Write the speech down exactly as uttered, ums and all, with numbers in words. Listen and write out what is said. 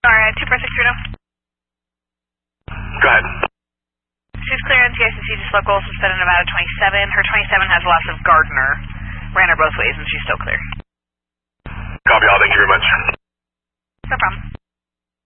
Alright, two four six zero. Go ahead. She's clear on T I C C, just local, suspended Nevada twenty-seven. Her twenty-seven has loss of Gardner. Ran her both ways and she's still clear.